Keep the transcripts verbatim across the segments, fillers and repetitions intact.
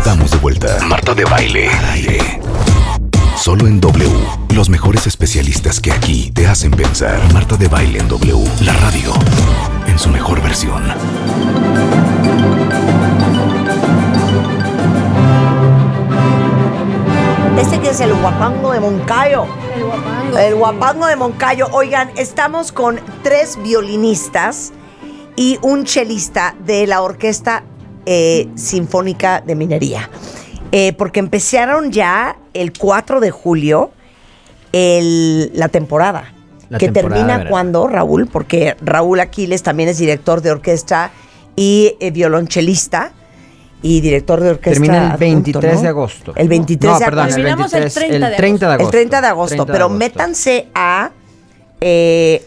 Estamos de vuelta. Marta de Baile. Al aire. Solo en W. Los mejores especialistas que aquí te hacen pensar. Marta de Baile en W. La radio en su mejor versión. Este que es el guapango de Moncayo. El guapango. El guapango de Moncayo. Oigan, estamos con tres violinistas y un chelista de la Orquesta eh, Sinfónica de Minería. Eh, porque empezaron ya el cuatro de julio el, la temporada. La que temporada, termina ¿verdad? cuando, Raúl, porque Raúl Aquiles también es director de orquesta y eh, violonchelista y director de orquesta. Termina el adjunto, veintitrés ¿no? de agosto. El veintitrés no, de perdón, agosto. el Terminamos el veintitrés, treinta de el treinta de agosto. El treinta de agosto, treinta de pero agosto. métanse a eh,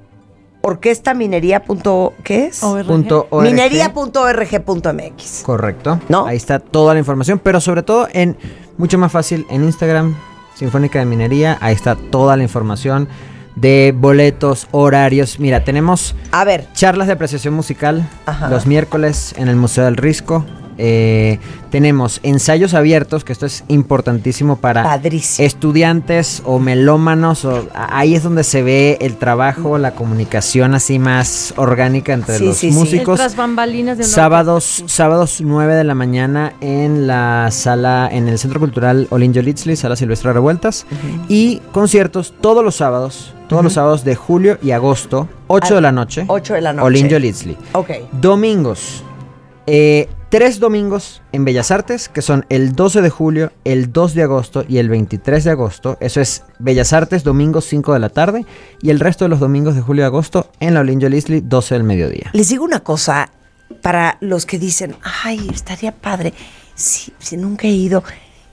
orquestaminería. ¿Qué es? O R G. Punto org. minería punto org punto m x. Correcto. ¿No? Ahí está toda la información, pero sobre todo en mucho más fácil en Instagram, Sinfónica de Minería. Ahí está toda la información de boletos, horarios. Mira, tenemos A ver, charlas de apreciación musical Ajá. los miércoles en el Museo del Risco. Eh, tenemos ensayos abiertos, que esto es importantísimo para padrísimo. estudiantes o melómanos. O, a- ahí es donde se ve el trabajo, la comunicación así más orgánica entre Sí, los sí, sí. músicos. El tras bambalinas de una Sábados, orquesta. sábados nueve de la mañana en la sala, en el Centro Cultural Olinjo Litzli, Sala Silvestre Revueltas. Ujú. Y conciertos todos los sábados, todos los Ujú. sábados de julio y agosto, ocho Ah, de la noche. ocho de la noche. Olinjo Litzli. Ok. Domingos, eh, tres domingos en Bellas Artes, que son el doce de julio, el dos de agosto y el veintitrés de agosto. Eso es Bellas Artes, domingo cinco de la tarde. Y el resto de los domingos de julio y agosto en la Olinjo Litzli, doce del mediodía. Les digo una cosa, para los que dicen, ay, estaría padre, si, si nunca he ido.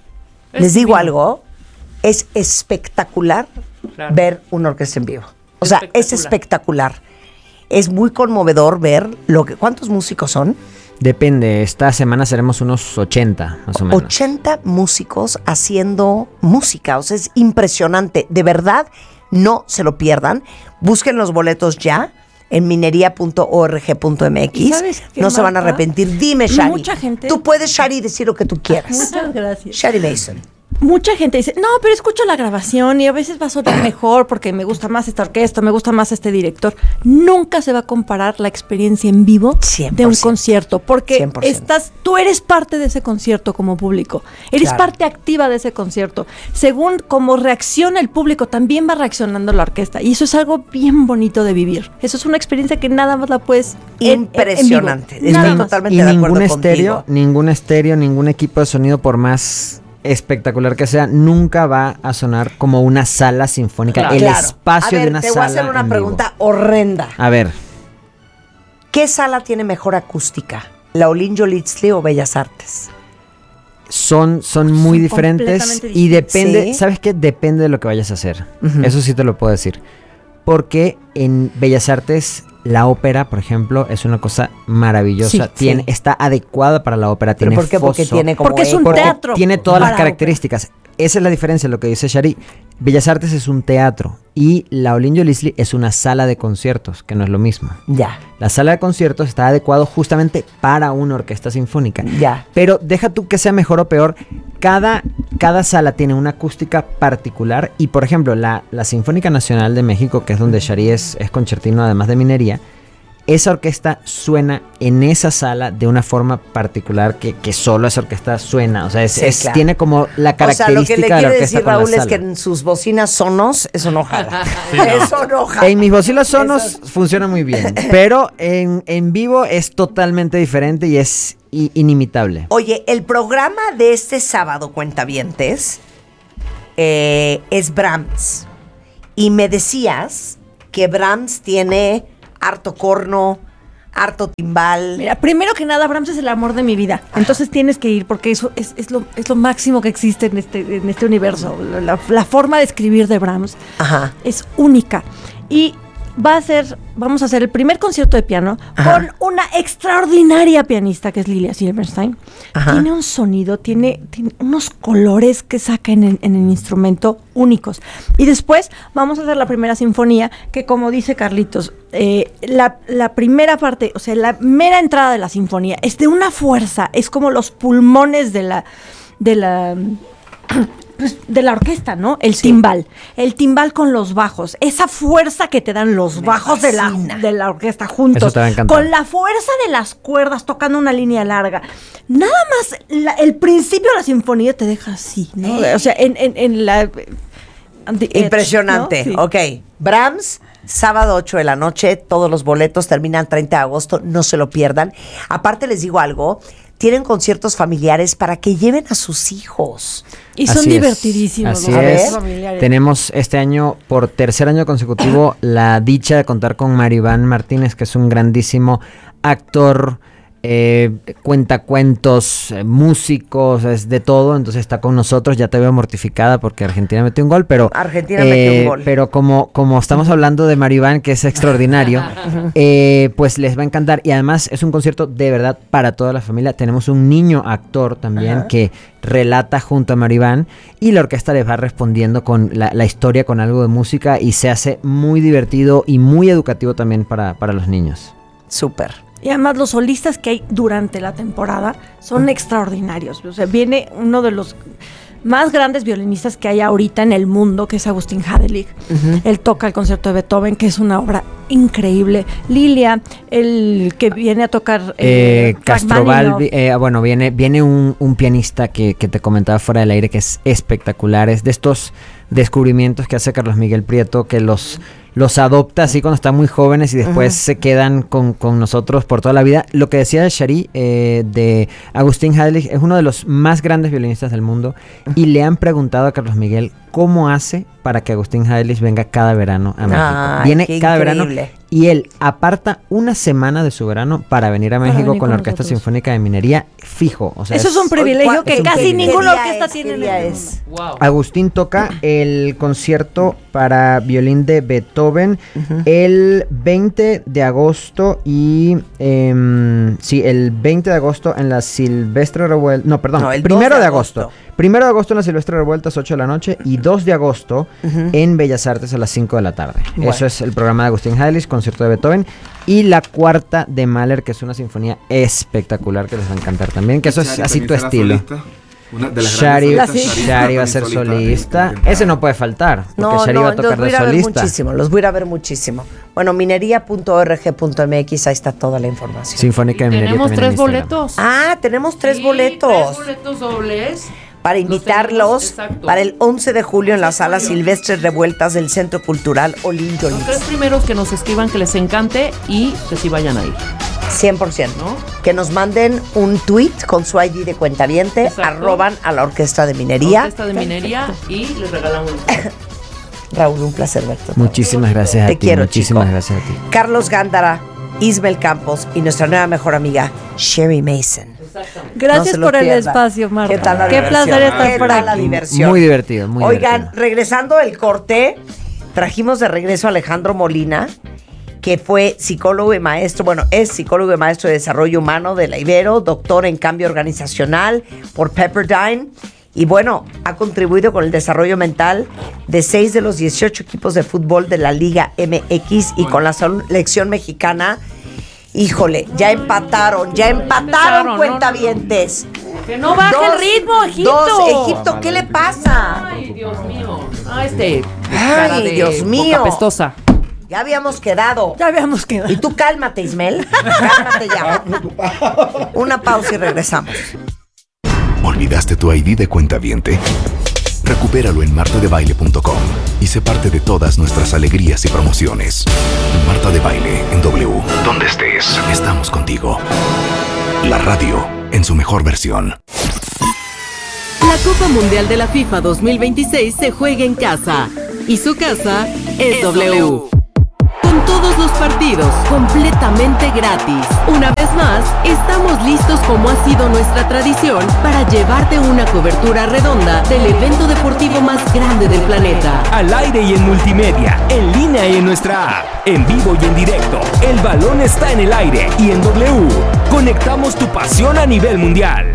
Es Les digo divino. algo, es espectacular Claro. ver una orquesta en vivo. O sea, es Espectacular. espectacular. Es muy conmovedor ver lo que... ¿Cuántos músicos son? Depende, esta semana seremos unos ochenta, más o menos. ochenta músicos haciendo música. O sea, es impresionante. De verdad, no se lo pierdan. Busquen los boletos ya en minería punto org punto m ¿Y x. sabes qué, No se van a Marta? arrepentir. Dime, Shari. Mucha gente- Tú puedes, Shari, decir lo que tú quieras. Muchas gracias. Shari Mason. Mucha gente dice, no, pero escucho la grabación y a veces va a sonar mejor porque me gusta más esta orquesta, me gusta más este director. Nunca se va a comparar la experiencia en vivo cien por de un ciento. concierto, porque cien por ciento. estás, tú eres parte de ese concierto como público, eres Claro. parte activa de ese concierto. Según cómo reacciona el público, también va reaccionando la orquesta y eso es algo bien bonito de vivir. Eso es una experiencia que nada más la puedes en- en- Impresionante. en vivo. Estoy Nada más. totalmente Y de ningún acuerdo estéreo, contigo. ningún estéreo, ningún equipo de sonido, por más espectacular que sea, nunca va a sonar como una sala sinfónica. Claro. El Claro. espacio A ver, de una te voy sala a hacer una en pregunta vivo. horrenda. A ver, ¿Qué sala tiene mejor acústica? ¿La Olinjo Litzli o Bellas Artes? son, son muy Son diferentes completamente y distintos. depende, Sí. ¿sabes qué? Depende de lo que vayas a hacer. Ujú. Eso sí te lo puedo decir. Porque en Bellas Artes la ópera, por ejemplo, es una cosa maravillosa. Sí, tiene, sí. Está adecuada para la ópera. ¿Pero tiene por qué? Porque foso. tiene como Porque es un eco. Porque teatro tiene todas las para características. Esa es la diferencia, lo que dice Shari. Bellas Artes es un teatro y la Olinjo Litzli es una sala de conciertos, que no es lo mismo. Ya, La sala de conciertos está adecuado justamente para una orquesta sinfónica. ya. Pero deja tú que sea mejor o peor, cada, cada sala tiene una acústica particular y, por ejemplo, la, la Sinfónica Nacional de México, que es donde Shari es, es concertino además de minería, esa orquesta suena en esa sala de una forma particular que, que solo esa orquesta suena. O sea, es, Sí, es- claro. tiene como la O sea, característica lo que le de la quiere orquesta decir con la Raúl es sala. que en sus bocinas sonos, eso no jala. no. Eso no jala. En mis bocinas sonos Eso- funciona muy bien, pero en, en vivo es totalmente diferente y es i- inimitable. Oye, el programa de este sábado, cuentavientes, eh, es Brahms. Y me decías que Brahms tiene harto corno, harto timbal. Mira, primero que nada, Brahms es el amor de mi vida. Entonces tienes que ir porque eso es, es, lo, es lo máximo que existe en este, en este universo. La, la forma de escribir de Brahms Ajá. es única. Y va a ser, vamos a hacer el primer concierto de piano Ajá. con una extraordinaria pianista que es Lilia Silverstein. Ajá. Tiene un sonido, tiene, tiene unos colores que saca en el, en el instrumento únicos. Y después vamos a hacer la primera sinfonía que, como dice Carlitos, eh, la, la primera parte, o sea, la mera entrada de la sinfonía es de una fuerza, es como los pulmones de la... de la pues, de la orquesta, ¿no? El sí. timbal. El timbal con los bajos. Esa fuerza que te dan los Me bajos de la, de la orquesta juntos. Eso te va a encantar. Con la fuerza de las cuerdas tocando una línea larga. Nada más la, el principio de la sinfonía te deja así, ¿no? O sea, en, en, en la... Impresionante. Edge, ¿no? Ok. Brahms, sábado ocho de la noche. Todos los boletos terminan treinta de agosto. No se lo pierdan. Aparte les digo algo. Tienen conciertos familiares para que lleven a sus hijos. Y son Así divertidísimos. Así los es. familiares. Tenemos este año, por tercer año consecutivo, la dicha de contar con Maribán Martínez, que es un grandísimo actor, eh, cuentacuentos, eh, músicos, es de todo. Entonces está con nosotros. Ya te veo mortificada porque Argentina metió un gol, pero Argentina eh, metió un gol. Pero como, como estamos hablando de Maribán, que es extraordinario, eh, pues les va a encantar. Y además es un concierto de verdad para toda la familia. Tenemos un niño actor también Ajá. que relata junto a Maribán y la orquesta les va respondiendo con la, la historia, con algo de música, y se hace muy divertido y muy educativo también para, para los niños. Súper. Y además los solistas que hay durante la temporada son uh-huh. extraordinarios. O sea, viene uno de los más grandes violinistas que hay ahorita en el mundo, que es Agustín Hadelig. Uh-huh. Él toca el concierto de Beethoven, que es una obra increíble. Lilia, el que viene a tocar... Eh, eh, Castroval, eh, bueno, viene, viene un, un pianista que, que te comentaba fuera del aire, que es espectacular. Es de estos descubrimientos que hace Carlos Miguel Prieto, que los... los adopta así cuando están muy jóvenes y después uh-huh. se quedan con, con nosotros por toda la vida. Lo que decía de Shari, eh, de Agustín Hadelig, es uno de los más grandes violinistas del mundo uh-huh. y le han preguntado a Carlos Miguel cómo hace para que Agustín Hadelig venga cada verano a México. Ay, Viene cada increíble. verano y él aparta una semana de su verano para venir a México con, con la Orquesta nosotros. Sinfónica de Minería fijo. O sea, eso es, es un privilegio que casi ninguna orquesta es, tiene en el mundo. Wow. Agustín toca el concierto para violín de Beethoven uh-huh. el veinte de agosto y eh, sí, el veinte de agosto en la Silvestre Revueltas, no, perdón, no, el primero de, de agosto. agosto. Primero de agosto en la Silvestre Revueltas, ocho de la noche, y dos de agosto uh-huh. en Bellas Artes a las cinco de la tarde. Bueno. Eso es el programa de Agustín Hadelig, concierto de Beethoven, y la cuarta de Mahler, que es una sinfonía espectacular que les va a encantar también, que eso es así tu estilo. Solista. Una de las Shari, Shari va a ser solista. Ese no puede faltar, porque no, Shari no, va a tocar los voy de a ir a ver solista. Muchísimo, los voy a ir a ver muchísimo. Bueno, minería punto org punto m x, ahí está toda la información. Sinfónica de Minería. Tenemos tres boletos. Ah, tenemos tres sí, boletos. Tres boletos dobles. Para invitarlos para el once de julio en la sala Silvestres Revueltas del Centro Cultural Olin Yolins. Los tres primeros que nos escriban que les encante y que sí vayan a ir. cien por ciento, ¿no? Que nos manden un tweet con su I D de cuentaviente, Exacto. arroban a la Orquesta de Minería. Orquesta de Minería y les regalamos un Raúl, un placer verte. Muchísimas gracias a Te ti. quiero, Muchísimas chico. gracias a ti. Carlos Gándara, Ismael Campos y nuestra nueva mejor amiga, Sherry Mason. Gracias no por el pierdan. Espacio, Marta. ¿Qué tal la Qué diversión? placer estar ¿Qué por tal aquí. La diversión? Muy divertido, muy Oigan, divertido. regresando del corte, trajimos de regreso a Alejandro Molina, que fue psicólogo y maestro, bueno, es psicólogo y maestro de desarrollo humano de la Ibero, doctor en cambio organizacional por Pepperdine, y bueno, ha contribuido con el desarrollo mental de seis de los dieciocho equipos de fútbol de la Liga M X y con la selección mexicana. Híjole, ya empataron, ya empataron, cuentavientes. Que no baje dos, el ritmo, Egipto. Dos, Egipto, ¿qué le pasa? Ay, Dios mío. Ah, este. Ay, de Dios mío. Boca pestosa. Ya habíamos quedado. Ya habíamos quedado. Y tú cálmate, Ismael. Cálmate ya. Una pausa y regresamos. ¿Olvidaste tu I D de cuentaviente? Recupéralo en marta de baile punto com y sé parte de todas nuestras alegrías y promociones. Marta de Baile en W. Donde estés, estamos contigo. La radio en su mejor versión. La Copa Mundial de la FIFA dos mil veintiséis se juega en casa y su casa es, es W. W. Con todos los partidos, completamente gratis. Una vez más, estamos listos como ha sido nuestra tradición para llevarte una cobertura redonda del evento deportivo más grande del planeta. Al aire y en multimedia, en línea y en nuestra app, en vivo y en directo. El balón está en el aire y en W. Conectamos tu pasión a nivel mundial.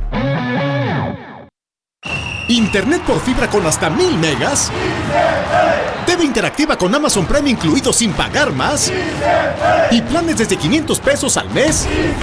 Internet por fibra con hasta mil megas. T V interactiva con Amazon Prime incluido sin pagar más. Y planes desde quinientos pesos al mes.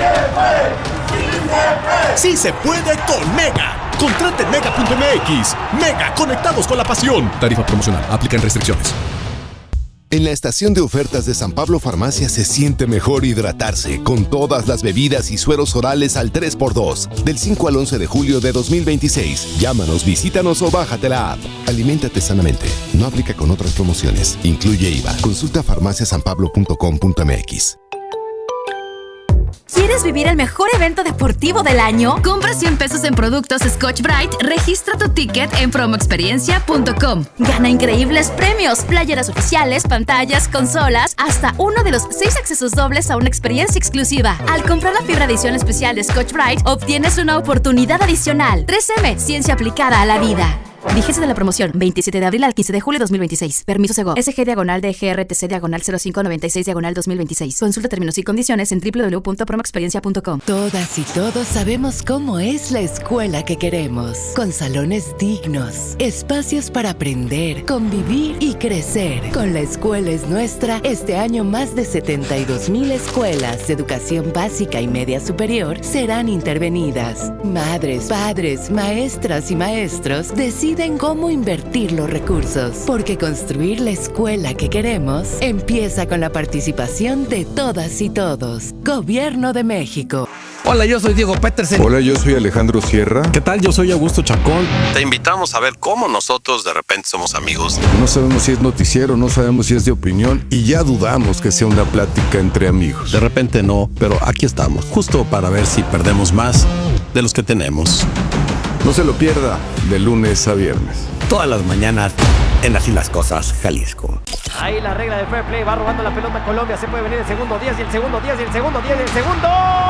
Sí se puede con Mega. Contrate en mega punto m x. Mega, conectados con la pasión. Tarifa promocional. Aplican restricciones. En la estación de ofertas de San Pablo Farmacia se siente mejor hidratarse con todas las bebidas y sueros orales al tres por dos. Del cinco al once de julio de dos mil veintiséis. Llámanos, visítanos o bájate la app. Aliméntate sanamente. No aplica con otras promociones. Incluye I V A. Consulta farmacia san pablo punto com punto m x. ¿Quieres vivir el mejor evento deportivo del año? Compra cien pesos en productos Scotch-Brite, registra tu ticket en promo experiencia punto com. Gana increíbles premios, playeras oficiales, pantallas, consolas, hasta uno de los seis accesos dobles a una experiencia exclusiva. Al comprar la fibra edición especial de Scotch-Brite, obtienes una oportunidad adicional. tres eme, ciencia aplicada a la vida. Vigencia de la promoción, veintisiete de abril al quince de julio de dos mil veintiséis. Permiso Segov. S G diagonal D G R T C diagonal cero cinco noventa y seis diagonal dos mil veintiséis. Consulta términos y condiciones en doble u doble u doble u punto promo experiencia punto com. Todas y todos sabemos cómo es la escuela que queremos. Con salones dignos, espacios para aprender, convivir y crecer. Con La Escuela es Nuestra, este año más de setenta y dos mil escuelas de educación básica y media superior serán intervenidas. Madres, padres, maestras y maestros deciden cómo invertir los recursos, porque construir la escuela que queremos empieza con la participación de todas y todos. Gobierno de México. Hola, yo soy Diego Petersen. Hola, yo soy Alejandro Sierra. ¿Qué tal? Yo soy Augusto Chacón. Te invitamos a ver cómo nosotros de repente somos amigos. No sabemos si es noticiero, no sabemos si es de opinión y ya dudamos que sea una plática entre amigos. De repente no, pero aquí estamos, justo para ver si perdemos más de los que tenemos. No se lo pierda, de lunes a viernes. Todas las mañanas en Así las Cosas, Jalisco. Ahí la regla de fair play, va robando la pelota Colombia, se puede venir el segundo diez y el segundo diez y el segundo diez y el segundo...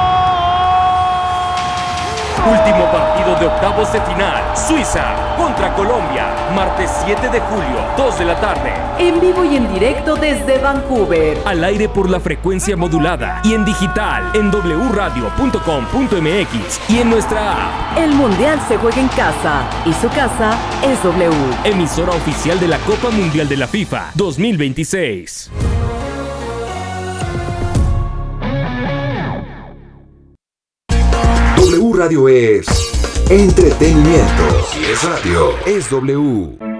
Último partido de octavos de final. Suiza contra Colombia. Martes siete de julio, dos de la tarde. En vivo y en directo desde Vancouver. Al aire por la frecuencia modulada y en digital en doble u radio punto com punto m x y en nuestra app. El Mundial se juega en casa y su casa es W. Emisora oficial de la Copa Mundial de la FIFA dos mil veintiséis. W Radio es entretenimiento. Si es radio, es W.